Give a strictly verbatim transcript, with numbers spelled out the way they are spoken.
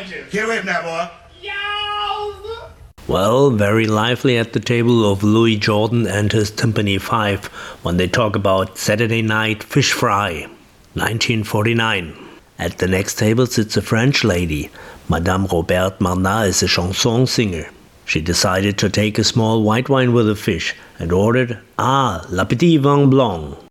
Get away from that, boy. Well, very lively at the table of Louis Jordan and his Timpani Five when they talk about Saturday Night Fish Fry, nineteen forty-nine. At the next table sits a French lady. Madame Robert Marnat is a chanson singer. She decided to take a small white wine with the fish and ordered Ah, la petite vin blanc.